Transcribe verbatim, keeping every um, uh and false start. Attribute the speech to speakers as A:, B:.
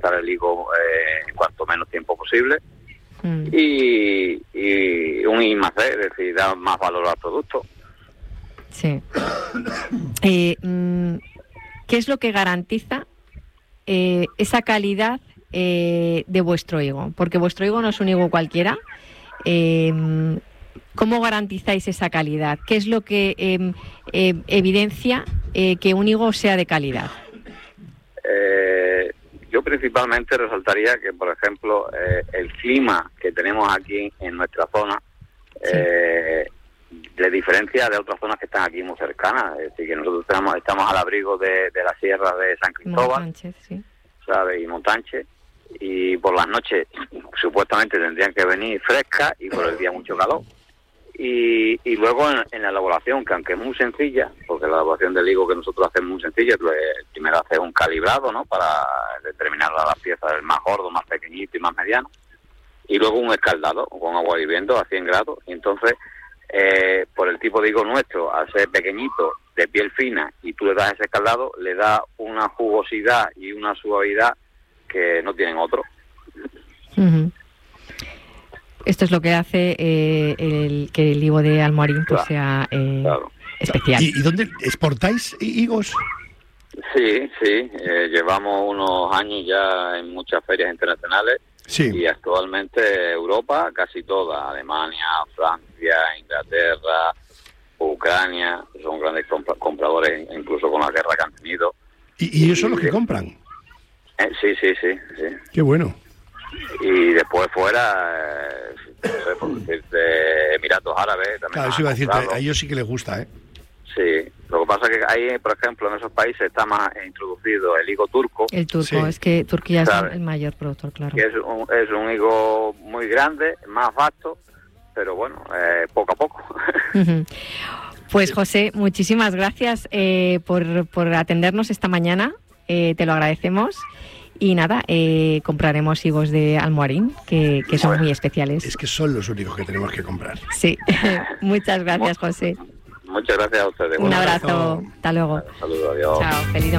A: estar el higo eh, en cuanto menos tiempo posible.
B: Mm.
A: Y, y un I más D, es decir, dar más valor al producto.
B: Sí. Eh, mm, ¿Qué es lo que garantiza eh, esa calidad eh, de vuestro higo? Porque vuestro higo no es un higo cualquiera. Eh, ¿Cómo garantizáis esa calidad? ¿Qué es lo que eh, eh, evidencia eh, que un higo sea de calidad?
A: Eh, yo principalmente resaltaría que, por ejemplo, eh, el clima que tenemos aquí en nuestra zona,
B: Sí.
A: eh, de diferencia de otras zonas que están aquí muy cercanas. Es decir, que nosotros estamos, estamos al abrigo de, de la sierra de San Cristóbal,
B: Montánchez, sí.
A: ¿sabes? Y Montánchez, y por las noches supuestamente tendrían que venir frescas y por el día mucho calor. Y, y luego en, en la elaboración, que aunque es muy sencilla, porque la elaboración del higo que nosotros hacemos muy sencilla, pues, primero hacer un calibrado, ¿no?, para determinar las piezas del más gordo, más pequeñito y más mediano, y luego un escaldado con agua hirviendo a cien grados. Y entonces, eh, por el tipo de higo nuestro, al ser pequeñito, de piel fina, y tú le das ese escaldado, le da una jugosidad y una suavidad que no tienen otros.
B: Uh-huh. Esto es lo que hace eh, el, que el higo de Almoarín pues,
A: Claro,
B: sea eh,
A: claro.
B: especial.
C: ¿Y, y dónde exportáis higos?
A: Sí, sí, eh, llevamos unos años ya en muchas ferias internacionales.
C: Sí.
A: Y actualmente Europa, casi toda, Alemania, Francia, Inglaterra, Ucrania, son grandes compra- compradores, incluso con la guerra que han tenido.
C: ¿Y, y ellos son los que compran?
A: Eh, sí, sí, sí, sí.
C: Qué bueno.
A: Y después fuera, eh, no sé, por decirte, Emiratos Árabes también.
C: Claro,
A: han
C: eso iba a decirte,
A: comprado.
C: a ellos sí que les gusta, ¿eh?
A: Sí, lo que pasa es que ahí, por ejemplo, en esos países está más introducido el higo turco.
B: El turco,
C: Sí.
B: es que Turquía es
A: ¿Sabe?
B: el mayor productor, claro.
A: Que es un, es un higo muy grande, más vasto, pero bueno, eh, poco a poco.
B: Uh-huh. Pues José, muchísimas gracias eh, por, por atendernos esta mañana, eh, te lo agradecemos. Y nada, eh, compraremos higos de Almoarín, que, que son
A: Bueno,
B: muy especiales.
C: Es que son los únicos que tenemos que comprar.
B: Sí, muchas gracias, José.
A: Muchas gracias a ustedes.
B: Un
A: Bueno,
B: abrazo, hasta luego.
A: saludos, adiós.
B: Chao, feliz domingo.